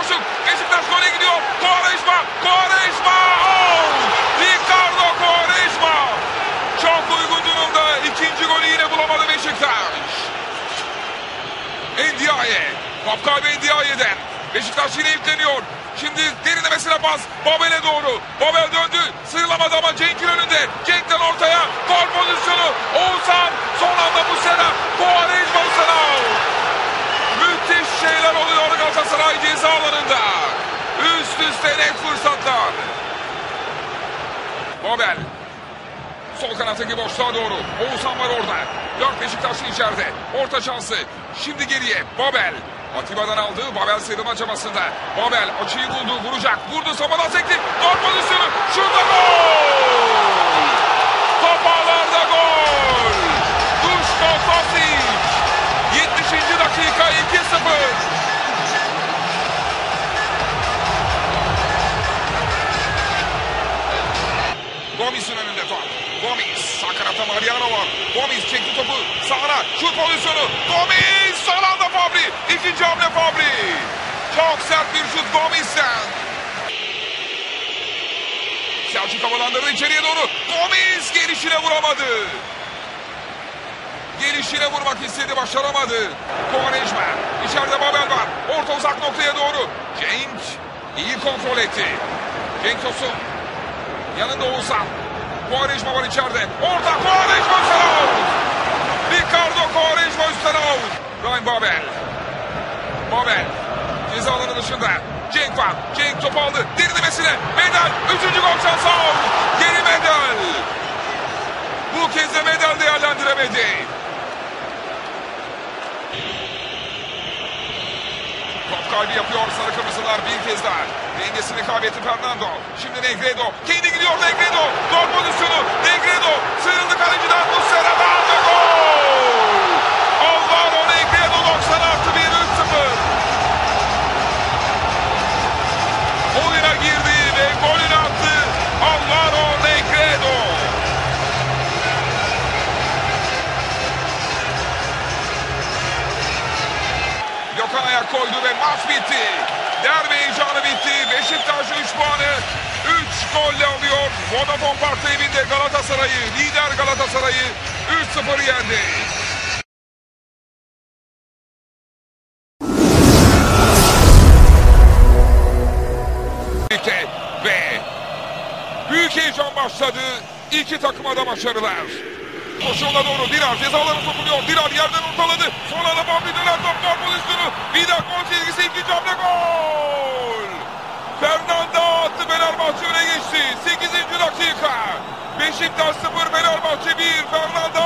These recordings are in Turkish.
boşluk. Beşiktaş gole gidiyor. Quaresma. Ricardo Quaresma. Çok uygun durumda. İkinci golü yine bulamadı Beşiktaş. Ndiaye. Top kaybı Ndiaye'den. Beşiktaş yine yükleniyor. Şimdi derinlemesine pas. Babel'e doğru. Babel döndü. Sıyrılamadı ama Cenk'in önünde. Cenk'ten ortaya. Gol pozisyonu. Oğuzhan. Son anda Muslera. Quaresma Muslera. Müthiş şeyler oluyor Galatasaray ceza alanında. Üst üste net fırsatlar. Babel. Sol kanattaki boşluğa doğru. Oğuzhan var orada. 4 Beşiktaşlı içeride. Orta şansı. Şimdi geriye. Babel. Atiba'dan aldı. Babel sıyrılma çabasında. Babel açıyı buldu. Vuracak. Vurdu. Savunmadan sekti. Gol pozisyonu. Şurada gol. Top ağlarda gol. Duško Tosić. 70. dakika 2-0. Gomis'in önünde top. Gomis. Sağ kanatta Mariano var. Gomis çekti topu sağına. Şut pozisyonu. Gomis. Son anda Fabri. İkinci hamle Fabri. Çok sert bir şut Gomis'ten. Selçuk havalandırdı içeriye doğru. Gomis gelişine vuramadı. Gelişine vurmak istedi. Başaramadı. Quaresma. İçeride Babel var. Orta uzak noktaya doğru. Cenk iyi kontrol etti. Cenk Tosun. Yanında Oğuzhan. Quaresma var içeride. Orta Quaresma üstten out. Ricardo Quaresma üstten out. Ryan Babel. Babel. Ceza alanı dışında. Cenk var. Cenk topu aldı. Derinlemesine. Medel. 3. gol şansı out. Geri Medel. Bu kez de Medel değerlendiremedi. Top kaybı yapıyor sarı kırmızılar bir kez daha. Dengesini kaybetti Fernando. Şimdi Negredo. Kendi gidiyor Negredo. Gol pozisyonu. Negredo. Sıyrıldı kaleciden. Muslera'dan ve gol. Alvaro Negredo 90+1 3-0. Oyuna girdi ve golünü attı. Alvaro Negredo. Gökhan ayak koydu ve maç bitti. Derbi heyecanı bitti. Beşiktaş 3 puanı 3 golle alıyor. Vodafone Park evinde Galatasaray'ı, lider Galatasaray'ı 3-0 yendi. Ve büyük heyecan başladı. İki takıma da başarılar. Koşuğuna doğru Dirar cezalarına sokuluyor. Dirar yerden ortaladı. Sonra da Fabri döner top gol pozisyonu. Vida gol çizgisi ikinci hamle gol. Fernando attı, Fenerbahçe öne geçti. 8. dakika. Beşiktaş 0 Fenerbahçe 1 Fernando.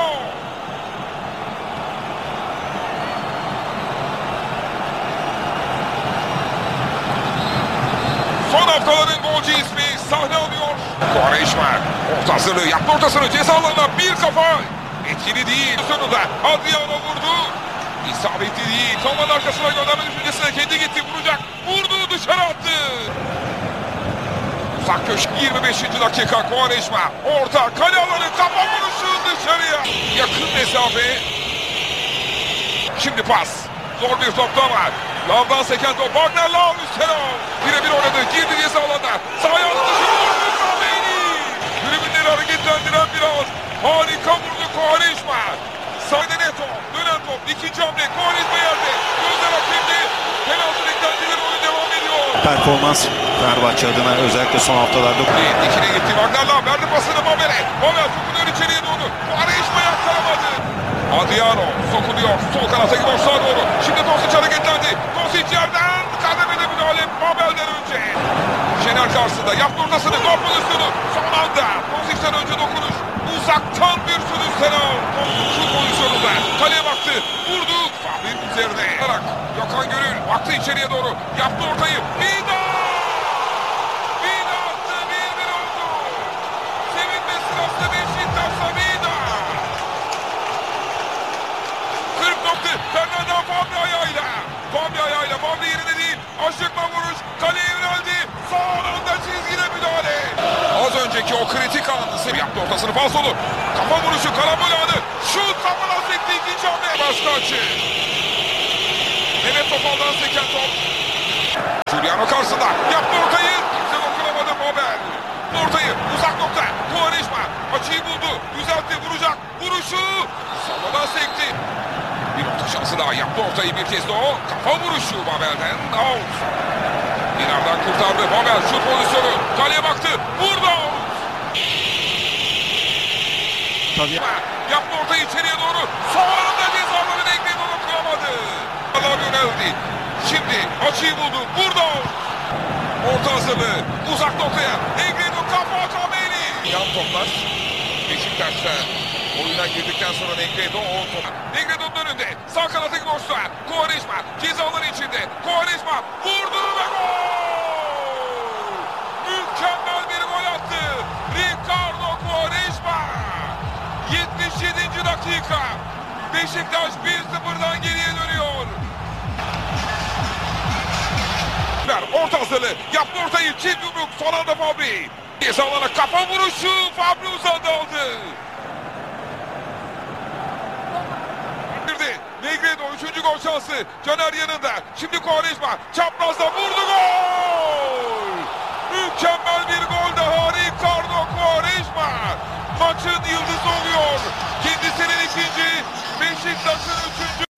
Son haftaların golcü ismi sahne alıyor. Quaresma orta hazırlığı yaptı, ortasını ceza alanına bir kafa. Etkili değil. Sonunda Adriano vurdu. İsabetli değil. Savunmanın arkasına gönderme düşüncesine kendi gitti. Vuracak. Vurdu, dışarı attı. Uzak köşe 25. dakika Quaresma. Orta kale alanı, kafa vuruşu dışarıya. Yakın mesafe. Şimdi pas. Zor bir top daha var. Lavdan seken top. Wagner Lav üstüne. Birebir oynadı. Girdi ceza alanına. Sağ ayağını dışarı vurdu. Tribünleri hareketlendiren bir an. Harika vurdu Quaresma. Sağda Neto. Dönen top. İkinci hamle. Quaresma yerde. Gözler hakemde. Penaltı beklentileri oyun devam ediyor. Performans Fenerbahçe adına özellikle son haftalarda. Dikine gitti. Wagner Lav verdi pasını Babel'e. Babel sokuluyor içeriye doğru. Quaresma yakkalamadı. Adriano sokuluyor. Sol kanattaki boşluğa doğru. Şimdi Tosić hareketlendi. Tosić yerden. Kademede müdahale Babel'den önce. Şener karşısında yaptı ortasını. Gol pozisyonu. Son anda. Tosić'ten önce dokunuş. Uzaktan bir şut üstüne. Şut pozisyonunda. Kaleye baktı. Vurdu. Fabri'nin üzerine. Gökhan Gönül baktı içeriye doğru. Yaptı ortayı. Vida! Vida attı. 1-1 oldu. Sevinme sırası Beşiktaş'ta Vida. 40 nokta. Fernando Fabri ayağıyla. Fabri ayağıyla. Fabri yerine değil. Aşıkma vuruş. Kaleye yöneldi. Son anda çizgide müdahale. Az önceki o kritik anını sev yaptı ortasını. Falsolu. Kafa vuruşu. Karambol anı. Şut kafadan sekti. İkinci hamle. Başka açı. Mehmet Topal'dan seken top. Giuliano karşısında yaptı ortayı. Kimse dokunamadı Babel. Ortayı uzak nokta. Quaresma açıyı buldu. Düzeltti, vuracak. Vuruşu savadan sekti. Bir orta şansı daha, yaptı ortayı bir kez de o. Kafa vuruşu Babel'den. Out. İnardan kurtardı Babel, şut pozisyonu. Kaleye baktı. Vurdu. Tabii. Yaptı ortayı içeriye doğru. Son anda cezaları Negredo'nu kıramadı. Allah yöneldi. Şimdi açıyı buldu. Vurdu. Orta hazırlığı. Uzak noktaya. Negredo kafa Kameni. Yan toplar. Beşiktaş'ta oyuna girdikten sonra Negredo o top. Negredo'nun önünde. Sağ kanata Gnos'ta. Quaresma cezaları içinde. Quaresma vurdu ve gol. Mükemmel bir gol attı. Ricardo Quaresma. 77. dakika. Beşiktaş 1-0'dan geriye dönüyor. Orta hazırlığı. Yaptı ortayı. Çift yumruk. Son anda Fabri. Ceza alana kafa vuruşu. Fabri uzadı aldı. Negredo 3. gol şansı. Caner yanında. Şimdi Quaresma çaprazda vurdu, gol. Mükemmel bir gol daha. Harika.